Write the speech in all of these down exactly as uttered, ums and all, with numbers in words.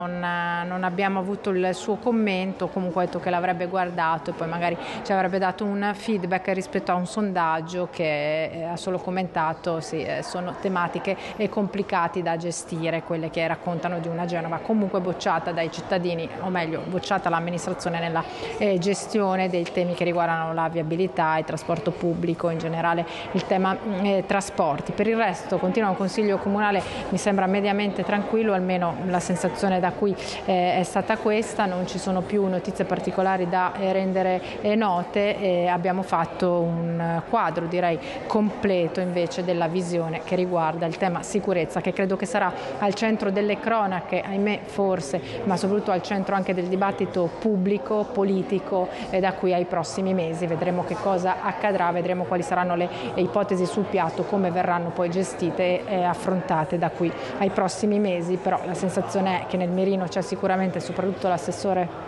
Non, non abbiamo avuto il suo commento, comunque ha detto che l'avrebbe guardato e poi magari ci avrebbe dato un feedback rispetto a un sondaggio che ha solo commentato, sì, sono tematiche complicate da gestire, quelle che raccontano di una Genova comunque bocciata dai cittadini, o meglio bocciata l'amministrazione nella eh, gestione dei temi che riguardano la viabilità, il trasporto pubblico, in generale il tema eh, trasporti. Per il resto continua un consiglio comunale, mi sembra mediamente tranquillo, almeno la sensazione da cui eh, è stata questa, non ci sono più notizie particolari da eh, rendere eh, note e abbiamo fatto un quadro direi completo invece della visione che riguarda il tema sicurezza, che credo che sarà al centro delle cronache, ahimè forse, ma soprattutto al centro anche del dibattito pubblico, politico eh, da qui ai prossimi mesi. Vedremo che cosa accadrà, vedremo quali saranno le ipotesi sul piatto, come verranno poi gestite e affrontate da qui ai prossimi mesi, però la sensazione è che nel mirino c'è sicuramente soprattutto l'assessore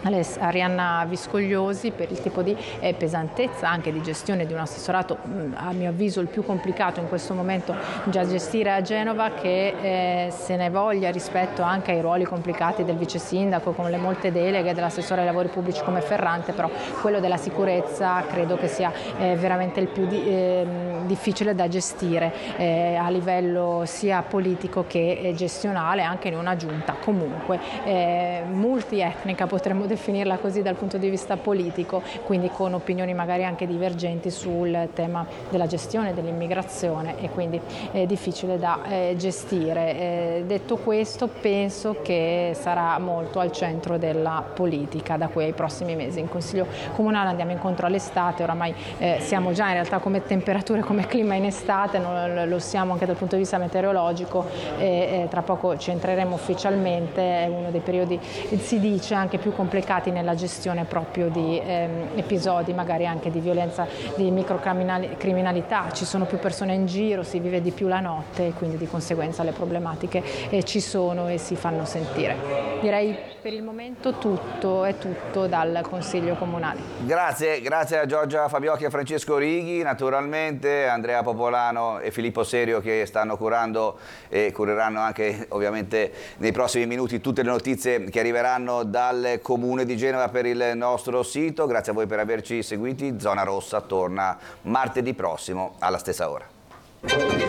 Arianna Viscogliosi per il tipo di eh, pesantezza anche di gestione di un assessorato mh, a mio avviso il più complicato in questo momento già gestire a Genova, che eh, se ne voglia rispetto anche ai ruoli complicati del vice sindaco con le molte deleghe dell'assessore ai lavori pubblici come Ferrante, però quello della sicurezza credo che sia eh, veramente il più di, eh, difficile da gestire eh, a livello sia politico che eh, gestionale, anche in una giunta comunque eh, multietnica, potremmo definirla così dal punto di vista politico, quindi con opinioni magari anche divergenti sul tema della gestione dell'immigrazione e quindi è difficile da eh, gestire. Eh, detto questo, penso che sarà molto al centro della politica da qui ai prossimi mesi. In Consiglio Comunale andiamo incontro all'estate, oramai eh, siamo già in realtà come temperature, come clima in estate, non lo siamo anche dal punto di vista meteorologico e eh, tra poco ci entreremo ufficialmente, è uno dei periodi, si dice, anche più complicati nella gestione proprio di ehm, episodi magari anche di violenza, di microcriminalità, ci sono più persone in giro, si vive di più la notte e quindi di conseguenza le problematiche eh, ci sono e si fanno sentire. Direi per il momento tutto è tutto dal Consiglio Comunale. Grazie, grazie a Giorgia Fabiocchi e a Francesco Righi, naturalmente Andrea Popolano e Filippo Serio che stanno curando e cureranno anche ovviamente nei prossimi minuti tutte le notizie che arriveranno dal Comune di Genova per il nostro sito. Grazie a voi per averci seguiti. Zona Rossa torna martedì prossimo alla stessa ora.